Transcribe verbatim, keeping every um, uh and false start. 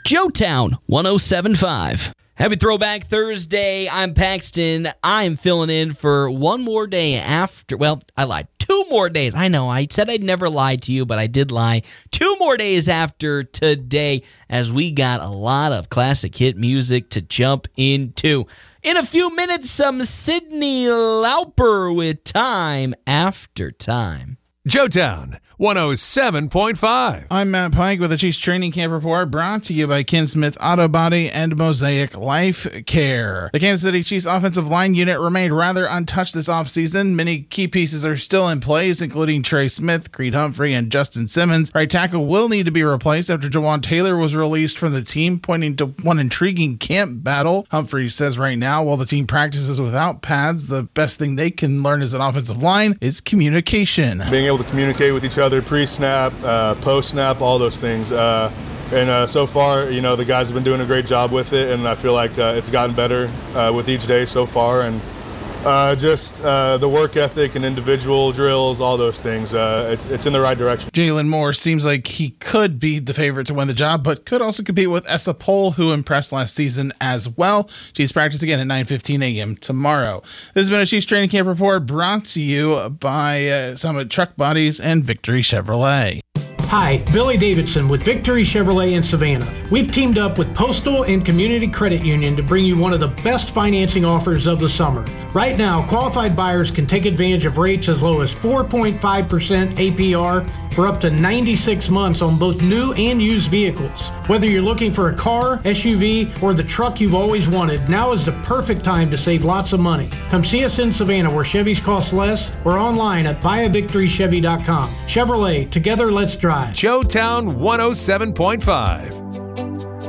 Joetown one oh seven point five. Happy Throwback Thursday. I'm Paxton. I'm filling in for one more day after, well, I lied. Two more days. I know, I said I'd never lie to you, but I did lie. Two more days after today, as we got a lot of classic hit music to jump into. In a few minutes, some Cyndi Lauper with Time After Time. Joetown one oh seven point five. I'm Matt Pike with the Chiefs Training Camp Report, brought to you by Ken Smith Auto Body and Mosaic Life Care. The Kansas City Chiefs offensive line unit remained rather untouched this offseason. Many key pieces are still in place, including Trey Smith, Creed Humphrey, and Justin Simmons. Right tackle will need to be replaced after Jawan Taylor was released from the team, pointing to one intriguing camp battle. Humphrey says right now, while the team practices without pads, the best thing they can learn as an offensive line is communication. Being able to communicate with each other pre-snap, uh, post-snap, all those things. Uh, and uh, so far, you know, the guys have been doing a great job with it, and I feel like uh, it's gotten better uh, with each day so far. And uh, just uh, the work ethic and individual drills, all those things, uh, it's it's in the right direction. Jalen Moore seems like he could be the favorite to win the job, but could also compete with Essa Pohl, who impressed last season as well. Chiefs practice again at nine fifteen a.m. tomorrow. This has been a Chiefs Training Camp Report brought to you by uh, Summit Truck Bodies and Victory Chevrolet. Hi, Billy Davidson with Victory Chevrolet in Savannah. We've teamed up with Postal and Community Credit Union to bring you one of the best financing offers of the summer. Right now, qualified buyers can take advantage of rates as low as four point five percent A P R for up to ninety-six months on both new and used vehicles. Whether you're looking for a car, S U V, or the truck you've always wanted, now is the perfect time to save lots of money. Come see us in Savannah where Chevys cost less, or online at buy a victory chevy dot com. Chevrolet, together let's drive. Joetown one oh seven point five.